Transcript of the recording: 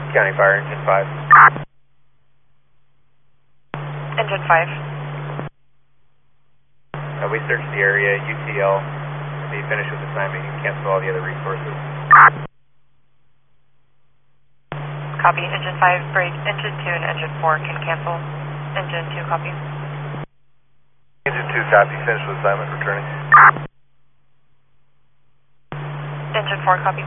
County Fire, Engine 5. Engine 5. We searched the area, UTL. If you finish with assignment, you can cancel all the other resources. Copy. Engine 5, break. Engine 2 and Engine 4 can cancel. Engine 2, copy. Engine 2, copy. Finish with assignment, returning. Engine 4, copy.